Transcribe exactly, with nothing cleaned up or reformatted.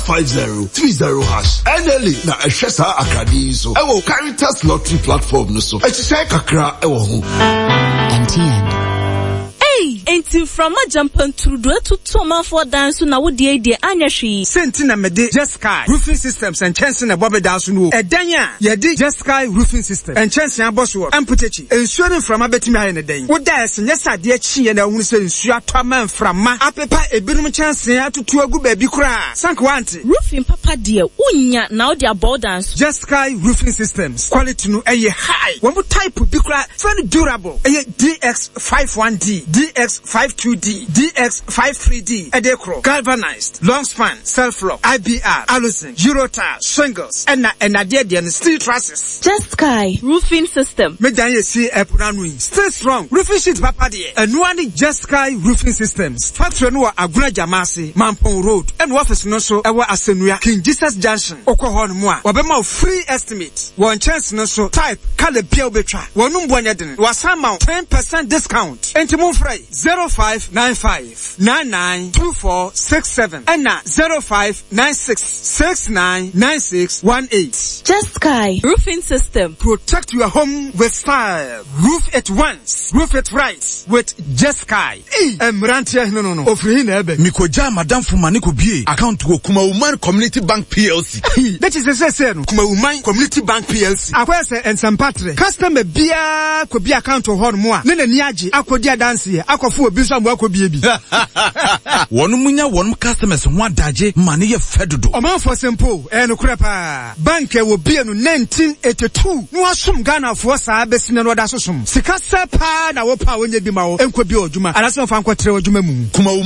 five zero three zero hash. N L A na ehwe sa akadi so. Ewo Caritas Lottery platform no so. Ehye kakra ewo ho. M T N. Enti from a jump and to do to Toma for dance na wo die die anya hwi. Sentina mede Jeskai Roofing Systems and Chanson na Bobby dance no. Edanya ye di Jeskai Roofing System and Chanson aboso amputechi. Ensuring from a betimi ha ne den. Wo da ese nyesa de chi ye na hu se nsu atoma mframa apepa ebinum Chanson atutu agu ba bi kura. Sank wanti. Roofing papa de unya na wo de abo dance. Jeskai Roofing Systems quality no eye high. Wo type bi kura very durable. Eye D X fifty-one D, D X fifty-two D, D X fifty-three D, Edecro, galvanized, long span, self-lock, I B R, Alucin, Eurotile, shingles, and na and and steel trusses. Jeskai Roofing System. Me dan ye see epranui. Stay strong. Roofing sheet papa de. And one Jeskai Roofing Systems. Factory no Aguna Jamasi, Mampong Road, and office no so ewa Asenua, King Jesus Junction, Okohon Moa. Wabema free estimate. One chance no so type Kale Biel Betra. Wanum Bwanyaden. Wasama ten percent discount. Entimon Frey. zero five nine five nine nine two four six seven and na zero five nine six six nine nine six one eight. Jeskai Roofing System. Protect your home with style. Roof it once, roof it right with Jeskai. Hey, Emrantia no no no. Ofri na ebe. Mikoja Madam Fumani ko bie account wo Kuma Woman Community Bank P L C. That is the say no. Kuma Woman Community Bank P L C. Akwa se Ensempatre. Customer bia ko bia account ho no mo a. Ne na ni age akodi dance here. Akofo obi so amwa ko bie bi. Wonu munya wonu customers ho adaje mane ye fedodo. Oman for simple e no kura pa. Bank e wo bie no nineteen eighty-two. No asum Ghana for sa besine no da sosum. Sika se pa na wo pa wonye bi ma wo. Enko bi odwuma. Anase mfa nkwotre odwuma mu. Kuma